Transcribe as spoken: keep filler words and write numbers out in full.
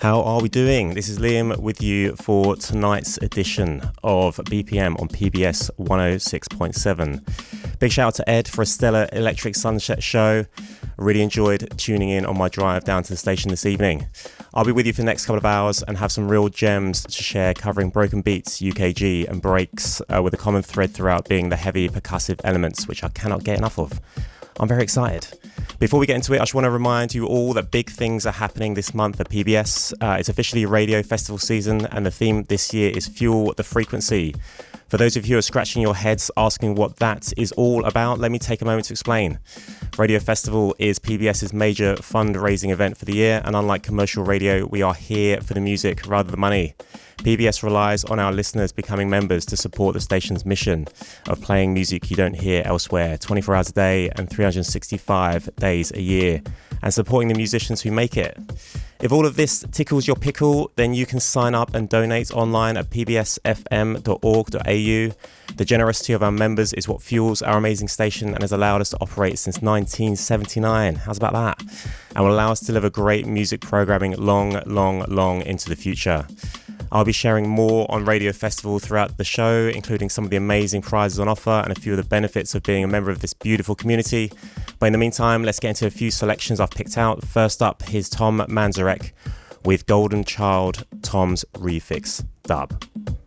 How are we doing? This is Liam with you for tonight's edition of B P M on P B S one oh six point seven. Big shout out to Ed for a stellar Electric Sunset show. Really enjoyed tuning in on my drive down to the station this evening. I'll be with you for the next couple of hours and have some real gems to share covering broken beats, U K G and breaks, uh, with a common thread throughout being the heavy percussive elements, which I cannot get enough of. I'm very excited. Before we get into it, I just want to remind you all that big things are happening this month at P B S. Uh, it's officially radio festival season, and the theme this year is Fuel the Frequency. For those of you who are scratching your heads asking what that is all about, let me take a moment to explain. Radio Festival is PBS's major fundraising event for the year, and unlike commercial radio, we are here for the music rather than money. P B S relies on our listeners becoming members to support the station's mission of playing music you don't hear elsewhere, twenty-four hours a day and three hundred sixty-five days a year, and supporting the musicians who make it. If all of this tickles your pickle, then you can sign up and donate online at p b s f m dot org dot a u. The generosity of our members is what fuels our amazing station and has allowed us to operate since nineteen seventy-nine. How's about that? And will allow us to deliver great music programming long, long, long into the future. I'll be sharing more on Radio Festival throughout the show, including some of the amazing prizes on offer and a few of the benefits of being a member of this beautiful community. But in the meantime, let's get into a few selections I've picked out. First up, here's Tom Manzarek with Golden Child, Tom's Refix dub.